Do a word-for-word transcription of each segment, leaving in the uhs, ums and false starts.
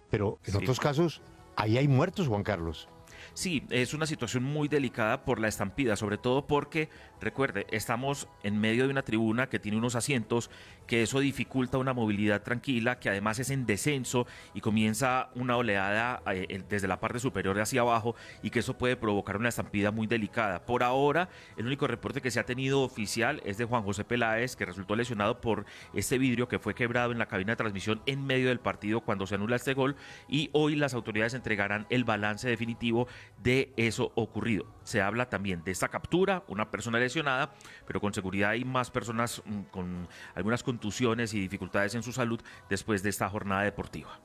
pero en Sí. otros casos, ahí hay muertos, Juan Carlos. Sí, es una situación muy delicada por la estampida, sobre todo porque, recuerde, estamos en medio de una tribuna que tiene unos asientos, que eso dificulta una movilidad tranquila, que además es en descenso y comienza una oleada eh, desde la parte superior hacia abajo y que eso puede provocar una estampida muy delicada. Por ahora, el único reporte que se ha tenido oficial es de Juan José Peláez, que resultó lesionado por este vidrio que fue quebrado en la cabina de transmisión en medio del partido cuando se anula este gol, y hoy las autoridades entregarán el balance definitivo de eso ocurrido. Se habla también de esta captura, una persona lesionada, pero con seguridad hay más personas mm, con algunas contusiones y dificultades en su salud después de esta jornada deportiva.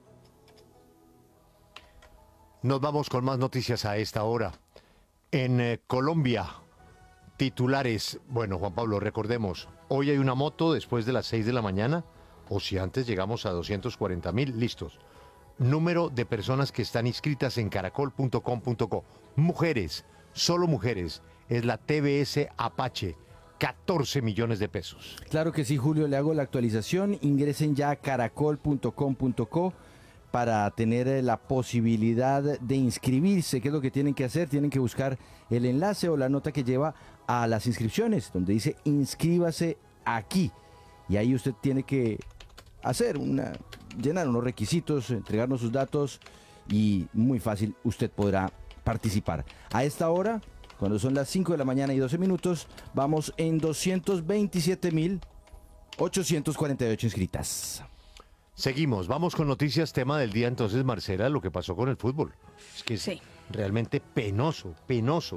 Nos vamos con más noticias a esta hora. En eh, Colombia, titulares. Bueno, Juan Pablo, recordemos, hoy hay una moto después de las seis de la mañana, o si antes llegamos a doscientos cuarenta mil, listos. Número de personas que están inscritas en caracol punto com punto co. Mujeres, solo mujeres, es la T B S Apache, catorce millones de pesos. Claro que sí, Julio, le hago la actualización. Ingresen ya a caracol punto com punto co para tener eh, la posibilidad de inscribirse. ¿Qué es lo que tienen que hacer? Tienen que buscar el enlace o la nota que lleva a las inscripciones, donde dice inscríbase aquí. Y ahí usted tiene que hacer una, llenar unos requisitos, entregarnos sus datos y muy fácil usted podrá participar. A esta hora, cuando son las cinco de la mañana y doce minutos, vamos en doscientos veintisiete mil ochocientos cuarenta y ocho inscritas. Seguimos, vamos con noticias, tema del día entonces, Marcela, lo que pasó con el fútbol. Es que es Sí. realmente penoso, penoso.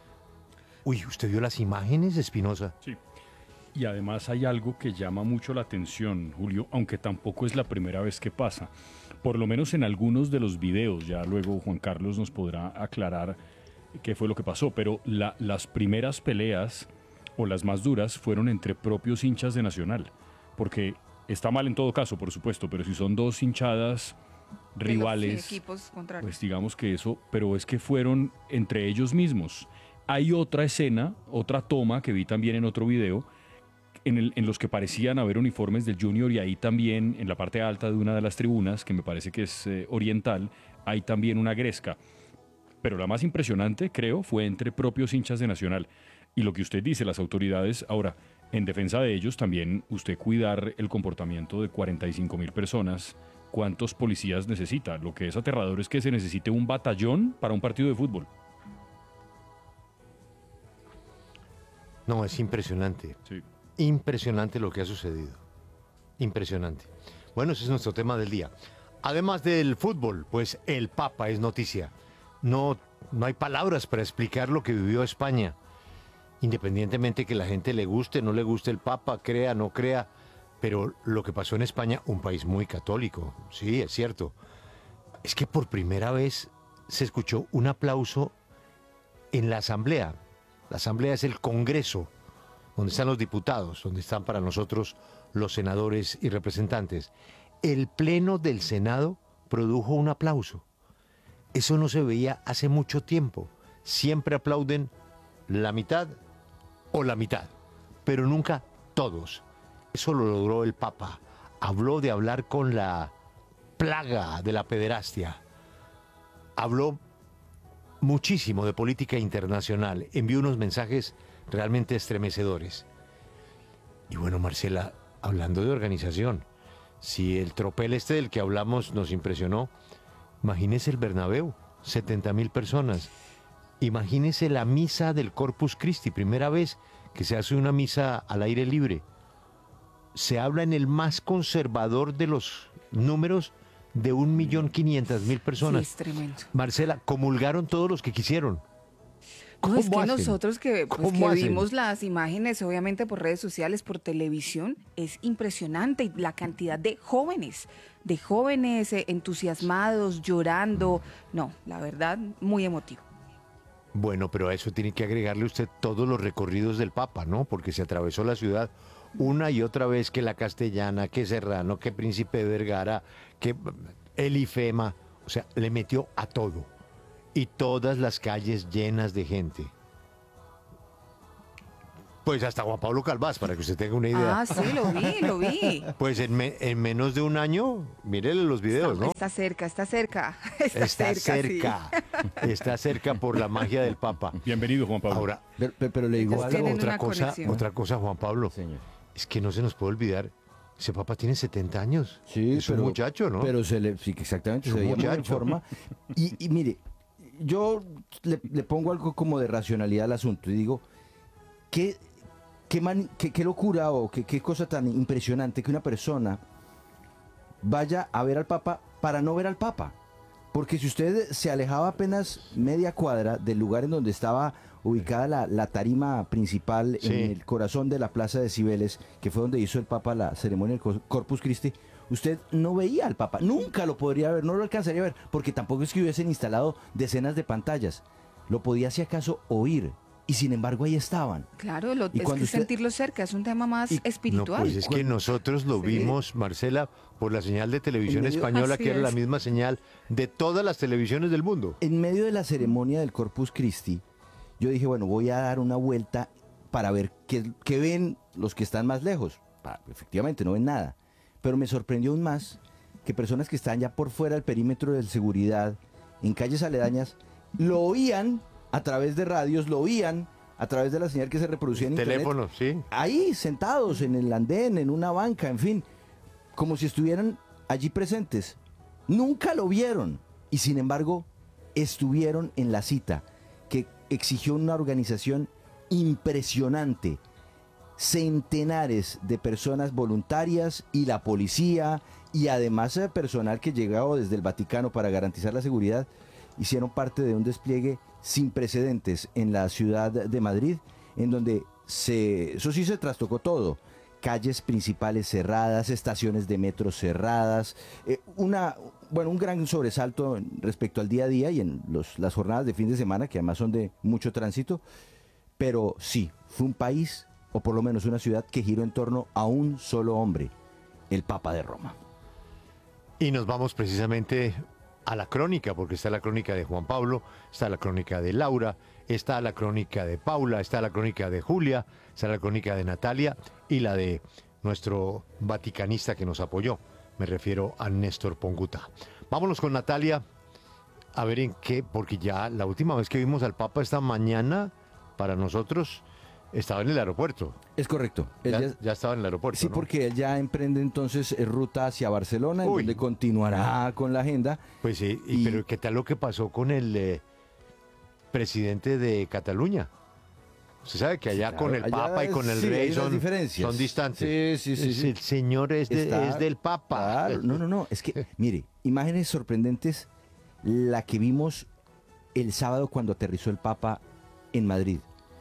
Uy, ¿usted vio las imágenes, Espinosa? Sí. Y además hay algo que llama mucho la atención, Julio, aunque tampoco es la primera vez que pasa. Por lo menos en algunos de los videos, ya luego Juan Carlos nos podrá aclarar qué fue lo que pasó, pero la, las primeras peleas, o las más duras, fueron entre propios hinchas de Nacional. Porque está mal en todo caso, por supuesto, pero si son dos hinchadas rivales, De los equipos contrarios. pues digamos que eso, pero es que fueron entre ellos mismos. Hay otra escena, otra toma que vi también en otro video, En, el, en los que parecían haber uniformes del Junior, y ahí también, en la parte alta de una de las tribunas, que me parece que es eh, oriental, hay también una gresca. Pero la más impresionante, creo, fue entre propios hinchas de Nacional. Y lo que usted dice, las autoridades, ahora, en defensa de ellos, también usted cuidar el comportamiento de cuarenta y cinco mil personas. ¿Cuántos policías necesita? Lo que es aterrador es que se necesite un batallón para un partido de fútbol. No, es impresionante. Sí. Impresionante lo que ha sucedido. Impresionante. Bueno, ese es nuestro tema del día. Además del fútbol, pues el Papa es noticia. No, no hay palabras para explicar lo que vivió España. Independientemente que la gente le guste, no le guste el Papa, crea, no crea. Pero lo que pasó en España, un país muy católico, sí, es cierto. Es que por primera vez se escuchó un aplauso en la Asamblea. La Asamblea es el Congreso, donde están los diputados, donde están para nosotros los senadores y representantes. El Pleno del Senado produjo un aplauso. Eso no se veía hace mucho tiempo. Siempre aplauden la mitad o la mitad, pero nunca todos. Eso lo logró el Papa. Habló de hablar con la plaga de la pederastia. Habló muchísimo de política internacional. Envió unos mensajes realmente estremecedores. Y bueno, Marcela, hablando de organización, si el tropel este del que hablamos nos impresionó, imagínese el Bernabéu, setenta mil personas. Imagínese la misa del Corpus Christi, primera vez que se hace una misa al aire libre. Se habla en el más conservador de los números de un millón quinientas mil personas. Sí, es tremendo. Marcela, comulgaron todos los que quisieron. No, es que hacen? nosotros que, pues, ¿Cómo que hacen? vimos las imágenes, obviamente por redes sociales, por televisión, es impresionante la cantidad de jóvenes, de jóvenes eh, entusiasmados, llorando. No, la verdad, muy emotivo. Bueno, pero a eso tiene que agregarle usted todos los recorridos del Papa, ¿no? Porque se atravesó la ciudad una y otra vez, que la Castellana, que Serrano, que Príncipe de Vergara, que el IFEMA, o sea, le metió a todo. Y todas las calles llenas de gente. Pues hasta Juan Pablo Calvás, para que usted tenga una idea. Ah, sí, lo vi, lo vi. Pues en, me- en menos de un año, mírele los videos, está, ¿no? está cerca, está cerca. Está, Está cerca, sí. cerca, está cerca por la magia del Papa. Bienvenido, Juan Pablo. Ahora, Pero, pero- pero le digo Entonces algo, tienen otra una cosa, conexión. otra cosa, Juan Pablo, señor. es que no se nos puede olvidar, ese Papa tiene setenta años. Sí, es un muchacho, ¿no? Pero se le, sí, que exactamente, Es se un veía muy en muchacho. forma. Y, y mire, yo le, le pongo algo como de racionalidad al asunto y digo, ¿qué, qué, man- qué- qué locura o qué, qué cosa tan impresionante que una persona vaya a ver al Papa para no ver al Papa? Porque si usted se alejaba apenas media cuadra del lugar en donde estaba ubicada la, la tarima principal Sí. en el corazón de la Plaza de Cibeles, que fue donde hizo el Papa la ceremonia del Cor- Corpus Christi, usted no veía al Papa, nunca lo podría ver, no lo alcanzaría a ver, porque tampoco es que hubiesen instalado decenas de pantallas, lo podía si acaso oír, y sin embargo ahí estaban. Claro, lo, Y es cuando que usted- sentirlo cerca es un tema más Y- No, espiritual. pues es que nosotros lo Sí. vimos, Marcela, por la señal de televisión En medio- española, Así que era la es. misma señal de todas las televisiones del mundo. En medio de la ceremonia del Corpus Christi, yo dije, bueno, voy a dar una vuelta para ver qué, qué ven los que están más lejos. Ah, efectivamente, no ven nada. Pero me sorprendió aún más que personas que están ya por fuera del perímetro de seguridad, en calles aledañas, lo oían a través de radios, lo oían a través de la señal que se reproducía en internet. Teléfono, sí. Ahí, sentados en el andén, en una banca, en fin, como si estuvieran allí presentes. Nunca lo vieron y sin embargo estuvieron en la cita que exigió una organización impresionante. Centenares de personas voluntarias y la policía y además eh, personal que llegaba desde el Vaticano para garantizar la seguridad hicieron parte de un despliegue sin precedentes en la ciudad de Madrid, en donde se, eso sí se trastocó todo. Calles principales cerradas, estaciones de metro cerradas, eh, una, bueno, un gran sobresalto en- respecto al día a día y en los, las jornadas de fin de semana, que además son de mucho tránsito, pero sí, fue un país, o por lo menos una ciudad, que giró en torno a un solo hombre, el Papa de Roma. Y nos vamos precisamente a la crónica, porque está la crónica de Juan Pablo, está la crónica de Laura, está la crónica de Paula, está la crónica de Julia, está la crónica de Natalia y la de nuestro vaticanista que nos apoyó. Me refiero a Néstor Ponguta. Vámonos con Natalia a ver en qué, porque ya la última vez que vimos al Papa esta mañana, para nosotros, estaba en el aeropuerto. Es correcto. Él Ya, ya- ya estaba en el aeropuerto. Sí, ¿no? porque él ya emprende entonces eh, ruta hacia Barcelona, en Uy. donde continuará con la agenda. Pues sí, y- Y- pero ¿qué tal lo que pasó con el eh, presidente de Cataluña? Usted sabe que allá Claro, con el allá Papa y con el sí, hay rey unas son, diferencias. son distantes. Sí, sí, sí, Es- sí. El señor es, de- Está- es del Papa. Claro, no, no, no. Es que, mire, imágenes sorprendentes la que vimos el sábado cuando aterrizó el Papa en Madrid.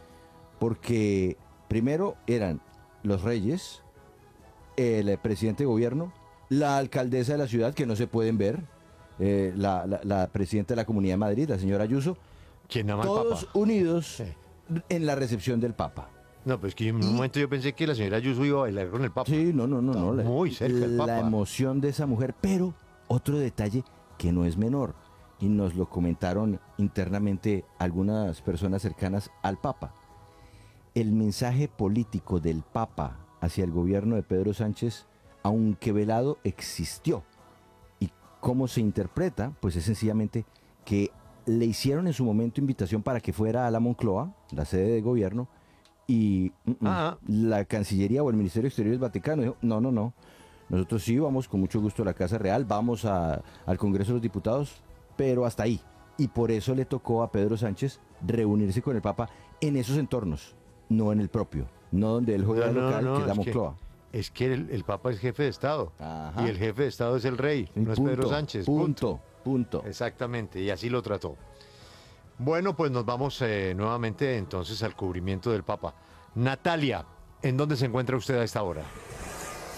Porque primero eran los reyes, el presidente de gobierno, la alcaldesa de la ciudad, que no se pueden ver, eh, la, la- la presidenta de la Comunidad de Madrid, la señora Ayuso, ¿Quién ama al todos Papa? unidos Sí. en la recepción del Papa. No, pues que en un Y- momento yo pensé que la señora Ayuso iba a bailar con el Papa. Sí, no, no, no, no. Está la- muy cerca el La Papa. emoción de esa mujer, pero otro detalle que no es menor, y nos lo comentaron internamente algunas personas cercanas al Papa. El mensaje político del Papa hacia el gobierno de Pedro Sánchez, aunque velado, existió. ¿Y cómo se interpreta? Pues es sencillamente que le hicieron en su momento invitación para que fuera a la Moncloa, la sede de gobierno, y mm, mm, Ah. la Cancillería o el Ministerio de Exteriores Vaticano dijo, no, no, no, nosotros sí vamos con mucho gusto a la Casa Real, vamos a- al Congreso de los Diputados, pero hasta ahí. Y por eso le tocó a Pedro Sánchez reunirse con el Papa en esos entornos, no en el propio, no donde él juega No, no, local, no, que es la es que- Moncloa. Es que el, el Papa es jefe de Estado. Ajá. Y el jefe de Estado es el rey, Y no es Pedro Sánchez. Punto, punto. Exactamente, y así lo trató. Bueno, pues nos vamos eh, nuevamente entonces al cubrimiento del Papa. Natalia, ¿en dónde se encuentra usted a esta hora?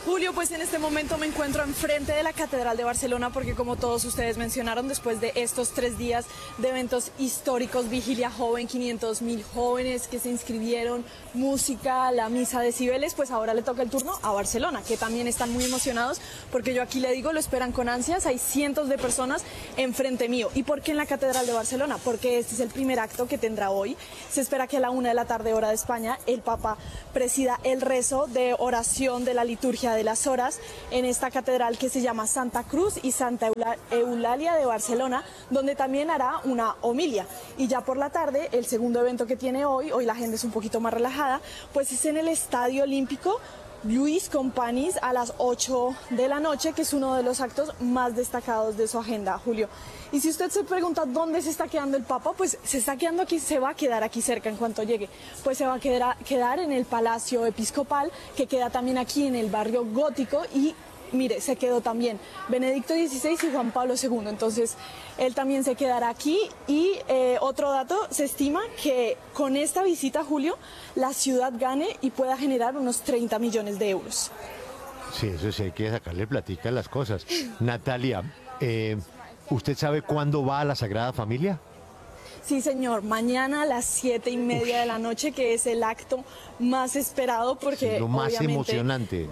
Julio, pues en este momento me encuentro enfrente de la Catedral de Barcelona porque, como todos ustedes mencionaron, después de estos tres días de eventos históricos, Vigilia Joven, quinientos mil jóvenes que se inscribieron, música, la misa de Cibeles, pues ahora le toca el turno a Barcelona, que también están muy emocionados porque yo aquí le digo, lo esperan con ansias, hay cientos de personas enfrente mío. ¿Y por qué en la Catedral de Barcelona? Porque este es el primer acto que tendrá hoy. Se espera que a la una de la tarde, hora de España, el Papa presida el rezo de oración de la liturgia de las horas en esta catedral que se llama Santa Cruz y Santa Eulalia de Barcelona, donde también hará una homilia. Y ya por la tarde, el segundo evento que tiene hoy, hoy la agenda es un poquito más relajada, pues es en el Estadio Olímpico Lluís Companys a las ocho de la noche, que es uno de los actos más destacados de su agenda, Julio. Y si usted se pregunta dónde se está quedando el Papa, pues se está quedando aquí, se va a quedar aquí cerca en cuanto llegue. Pues se va a quedar, quedar en el Palacio Episcopal, que queda también aquí en el barrio gótico, y mire, se quedó también Benedicto dieciséis y Juan Pablo segundo, entonces él también se quedará aquí. Y eh, otro dato, se estima que con esta visita, Julio, la ciudad gane y pueda generar unos treinta millones de euros. Sí, eso sí, hay que sacarle platica a las cosas. Natalia, eh, ¿usted sabe cuándo va a la Sagrada Familia? Sí, señor, mañana a las siete y media de la noche, que es el acto más esperado porque Sí, lo más obviamente, emocionante.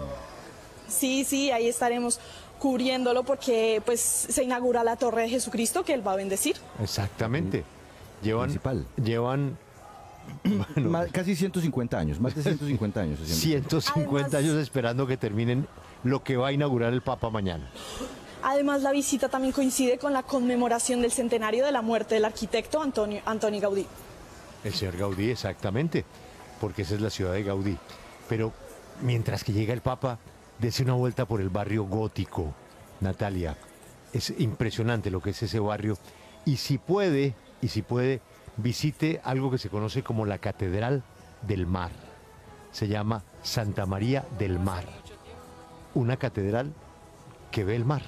Sí, sí, ahí estaremos cubriéndolo porque pues se inaugura la Torre de Jesucristo que él va a bendecir. Exactamente. Llevan, Principal. llevan bueno, Más- casi ciento cincuenta años, más de ciento cincuenta años. haciendo- ciento cincuenta Además- años esperando que terminen lo que va a inaugurar el Papa mañana. Además, la visita también coincide con la conmemoración del centenario de la muerte del arquitecto Antonio, Antoni Gaudí. El señor Gaudí, exactamente, porque esa es la ciudad de Gaudí. Pero mientras que llega el Papa, dese una vuelta por el barrio gótico, Natalia. Es impresionante lo que es ese barrio. Y si puede, y si puede, visite algo que se conoce como la Catedral del Mar. Se llama Santa María del Mar. Una catedral que ve el mar.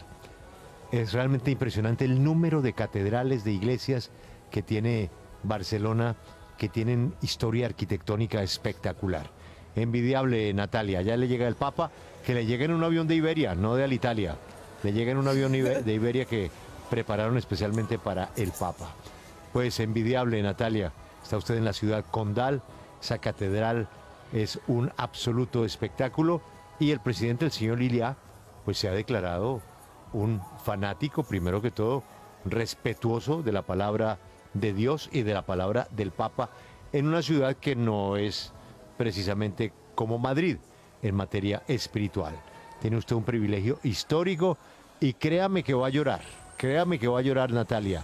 Es realmente impresionante el número de catedrales, de iglesias que tiene Barcelona, que tienen historia arquitectónica espectacular. Envidiable, Natalia. Ya le llega el Papa, que le llegue en un avión de Iberia, no de Alitalia. Le llega en un avión ibe- de Iberia que prepararon especialmente para el Papa. Pues envidiable, Natalia. Está usted en la ciudad condal. Esa catedral es un absoluto espectáculo. Y el presidente, el señor Iliá, pues se ha declarado un fanático, primero que todo, respetuoso de la palabra de Dios y de la palabra del Papa, en una ciudad que no es precisamente como Madrid en materia espiritual. Tiene usted un privilegio histórico y créame que va a llorar, créame que va a llorar, Natalia.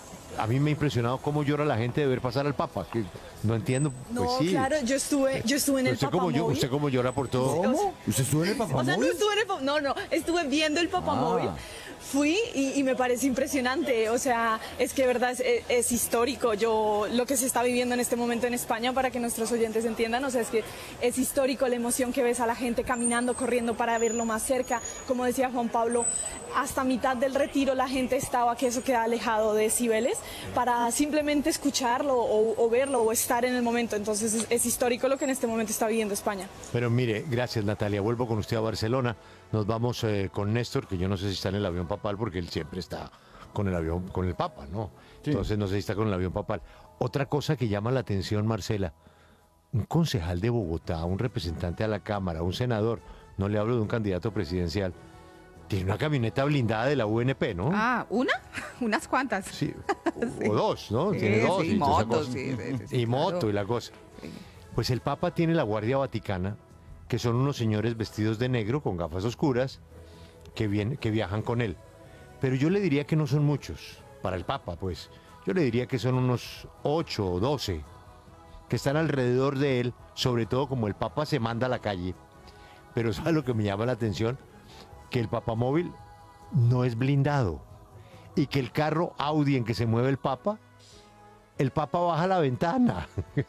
A mí me ha impresionado cómo llora la gente de ver pasar al Papa, que no entiendo, pues No, sí. claro, yo estuve, yo estuve en el usted cómo, Papamóvil. usted cómo llora por todo. ¿Cómo? ¿Usted estuvo en el Papamóvil? O sea, no estuve en el, pa- no, no, estuve viendo el Papamóvil. Ah. Fui y, y me parece impresionante, o sea, es que de verdad es, es- es histórico yo lo que se está viviendo en este momento en España, para que nuestros oyentes entiendan, o sea, es que es histórico la emoción que ves a la gente caminando, corriendo para verlo más cerca. Como decía Juan Pablo, hasta mitad del retiro la gente estaba, que eso queda alejado de Cibeles, para simplemente escucharlo o, o verlo o estar en el momento. Entonces es, es histórico lo que en este momento está viviendo España. Pero mire, gracias, Natalia. Vuelvo con usted a Barcelona. Nos vamos eh, con Néstor, que yo no sé si está en el avión papal, porque él siempre está con el avión, con el Papa, ¿no? Sí. Entonces no sé si está con el avión papal. Otra cosa que llama la atención, Marcela, un concejal de Bogotá, un representante a la Cámara, un senador, no le hablo de un candidato presidencial, tiene una camioneta blindada de la U N P, ¿no? Ah, ¿una? Unas cuantas. Sí, o, o dos, ¿no? Sí, Tiene dos. sí, y toda esa motos, cosa. sí, sí, sí, sí, y moto claro. y la cosa. Sí. Pues el Papa tiene la Guardia Vaticana, que son unos señores vestidos de negro con gafas oscuras que, vien- que viajan con él. Pero yo le diría que no son muchos para el Papa, pues. Yo le diría que son unos ocho o doce que están alrededor de él, sobre todo como el Papa se manda a la calle. Pero ¿sabe lo que me llama la atención? Que el Papamóvil no es blindado y que el carro Audi en que se mueve el Papa, el Papa baja la ventana.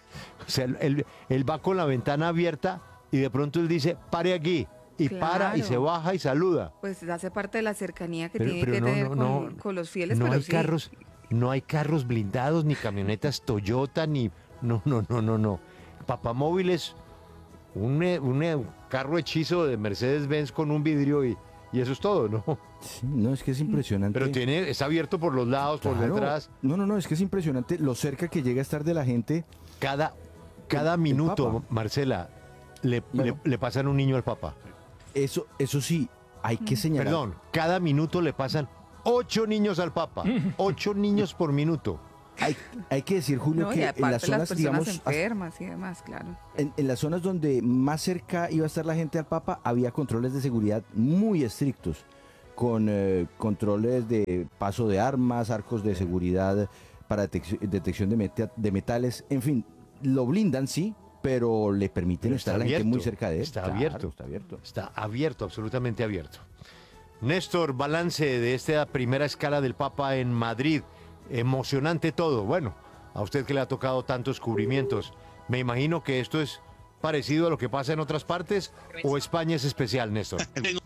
O sea, él, él va con la ventana abierta y de pronto él dice, pare aquí. Y para y Claro. se baja y saluda. Pues hace parte de la cercanía que Pero- tiene pero que no, tener no, con, no, con los fieles. No pero hay sí. carros, no hay carros blindados, ni camionetas Toyota, ni. No, no, no, no, no. Papamóvil es un, eh, un, eh, carro hechizo de Mercedes-Benz con un vidrio y, y eso es todo, ¿no? Sí, no, es que es impresionante. Pero tiene, es abierto por los lados, por Claro. detrás. No, no, no, es que es impresionante lo cerca que llega a estar de la gente. Cada, cada El- el minuto, Papa. Marcela, le, Bueno. le, le pasan un niño al Papa. Eso, eso sí, hay que señalar. Perdón, cada minuto le pasan ocho niños al Papa. Ocho niños por minuto. Hay, hay que decir, Julio, No, y que en aparte las las zonas, personas digamos, hasta- enfermas y demás, claro. en, en las zonas donde más cerca iba a estar la gente al Papa, había controles de seguridad muy estrictos, con eh, controles de paso de armas, arcos de seguridad para detec- detección de, meta- de metales, en fin, lo blindan, sí, pero le permiten Pero estar está a la gente muy abierto, cerca de él. está Claro, abierto. Está abierto. Está abierto, absolutamente abierto. Néstor, balance de esta primera escala del Papa en Madrid. Emocionante todo. Bueno, a usted que le ha tocado tantos cubrimientos, me imagino que esto es parecido a lo que pasa en otras partes o España es especial, Néstor.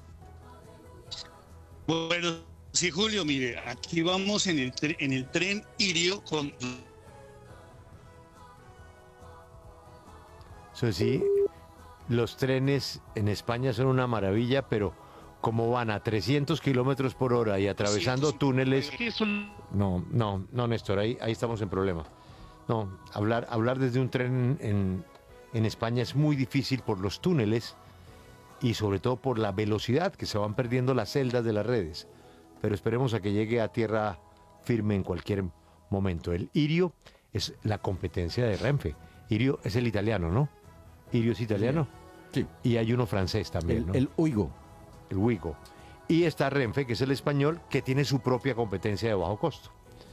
Bueno, sí, Julio, mire, aquí vamos en el, tre- en el tren Irio con... Eso sí, los trenes en España son una maravilla, pero como van a trescientos kilómetros por hora y atravesando túneles... Es un- No, no, no, Néstor, ahí, ahí estamos en problema. No, hablar, hablar desde un tren en, en España es muy difícil por los túneles y sobre todo por la velocidad que se van perdiendo las celdas de las redes. Pero esperemos a que llegue a tierra firme en cualquier momento. El Irio es la competencia de Renfe. Irio es el italiano, ¿no? Irio es italiano. Sí. Y hay uno francés también, El, ¿no? el Uigo. el Wigo. Y está Renfe, que es el español, que tiene su propia competencia de bajo costo.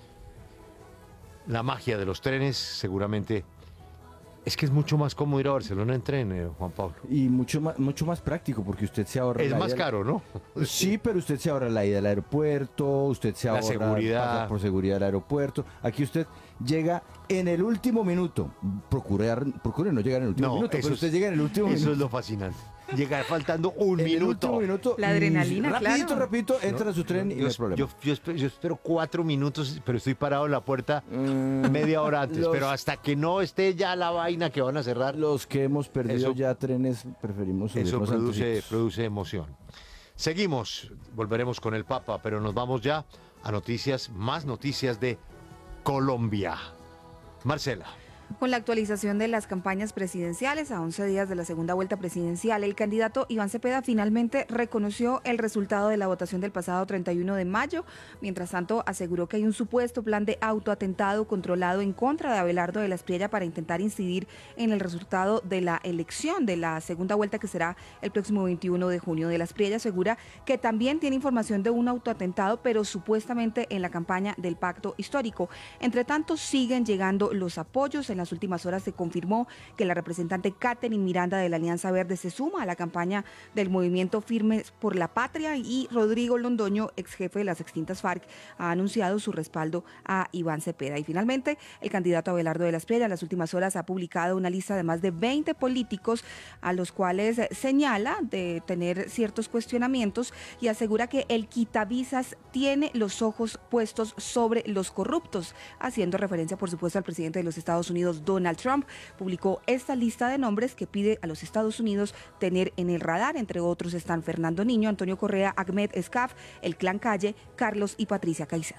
La magia de los trenes, seguramente, es que es mucho más cómodo ir a Barcelona en tren, eh, Juan Pablo. Y mucho más, mucho más práctico, porque usted se ahorra... Es la más ida- caro, ¿no? Sí, pero usted se ahorra la ida al aeropuerto, usted se La ahorra seguridad. pasar por seguridad al aeropuerto. Aquí usted llega en el último minuto. Procurar, procure no llegar en el último No, minuto, eso pero es- usted llega en el último Eso minuto. es lo fascinante. Llegar faltando un En el minuto. último minuto. La y adrenalina, rapidito, claro. rapidito, entra a su tren y no Yo, hay problema. yo- yo espero, yo espero cuatro minutos, pero estoy parado en la puerta Mm, media hora antes. los- Pero hasta que no esté ya la vaina que van a cerrar, Los que hemos perdido Eso- ya trenes, preferimos eso subirnos produce, antecitos. produce emoción. Seguimos, volveremos con el Papa, pero nos vamos ya a noticias, más noticias de Colombia. Marcela. Con la actualización de las campañas presidenciales a once días de la segunda vuelta presidencial, el candidato Iván Cepeda finalmente reconoció el resultado de la votación del pasado treinta y uno de mayo. Mientras tanto, aseguró que hay un supuesto plan de autoatentado controlado en contra de Abelardo de la Espriella para intentar incidir en el resultado de la elección de la segunda vuelta, que será el próximo veintiuno de junio. De la Espriella asegura que también tiene información de un autoatentado, pero supuestamente en la campaña del pacto histórico. Entre tanto, siguen llegando los apoyos. En las últimas horas se confirmó que la representante Catherine Miranda de la Alianza Verde se suma a la campaña del movimiento Firmes por la Patria, y Rodrigo Londoño, ex jefe de las extintas FARC, ha anunciado su respaldo a Iván Cepeda. Y finalmente, el candidato Abelardo de la Espriella en las últimas horas ha publicado una lista de más de veinte políticos a los cuales señala de tener ciertos cuestionamientos, y asegura que el quitavisas tiene los ojos puestos sobre los corruptos, haciendo referencia, por supuesto, al presidente de los Estados Unidos, Donald Trump. Publicó esta lista de nombres que pide a los Estados Unidos tener en el radar. Entre otros están Fernando Niño, Antonio Correa, Ahmed Escaf, el Clan Calle, Carlos y Patricia Caicedo.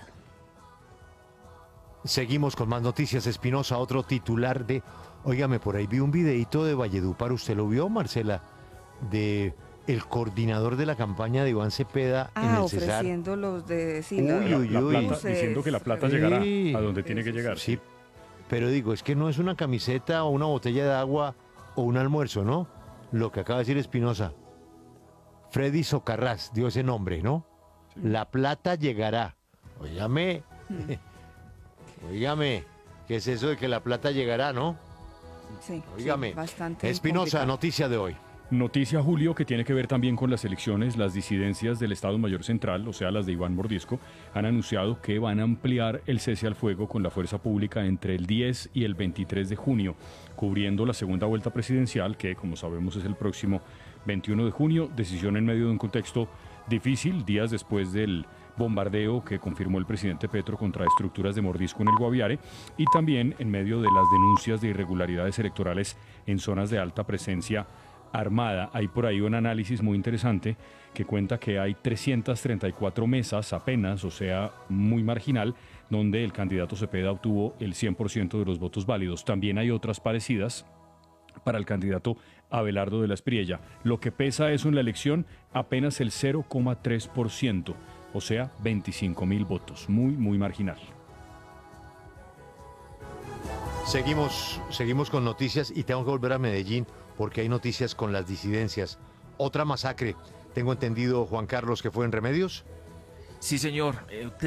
Seguimos con más noticias. Espinosa, otro titular de... Óigame, por ahí vi un videito de Valledupar. ¿Usted lo vio, Marcela? De el coordinador de la campaña de Iván Cepeda en Ah, el Cesar. ofreciendo los de... Sí, Uy, la- uy, La uy. plata- Luces, diciendo que la plata eh, llegará Sí. a donde tiene que Eso llegar. Sí, pero digo, es que no es una camiseta o una botella de agua o un almuerzo, ¿no? Lo que acaba de decir Espinosa. Freddy Socarrás dio ese nombre, ¿no? La plata llegará. Óigame, óigame, ¿qué es eso de que la plata llegará, no? Sí, Óigame. sí, bastante Espinosa, complicado. noticia de hoy. Noticia, Julio, que tiene que ver también con las elecciones. Las disidencias del Estado Mayor Central, o sea, las de Iván Mordisco, han anunciado que van a ampliar el cese al fuego con la fuerza pública entre el diez y el veintitrés de junio, cubriendo la segunda vuelta presidencial, que, como sabemos, es el próximo veintiuno de junio. Decisión en medio de un contexto difícil, días después del bombardeo que confirmó el presidente Petro contra estructuras de Mordisco en el Guaviare, y también en medio de las denuncias de irregularidades electorales en zonas de alta presencia armada. Hay por ahí un análisis muy interesante que cuenta que hay trescientas treinta y cuatro mesas apenas, o sea, muy marginal, donde el candidato Cepeda obtuvo el cien por ciento de los votos válidos. También hay otras parecidas para el candidato Abelardo de la Espriella. Lo que pesa eso en la elección, apenas el cero coma tres por ciento, o sea, veinticinco mil votos. Muy, muy marginal. Seguimos, seguimos con noticias y tengo que volver a Medellín porque hay noticias con las disidencias. Otra masacre, tengo entendido, Juan Carlos, que fue en Remedios. Sí, señor. Eh,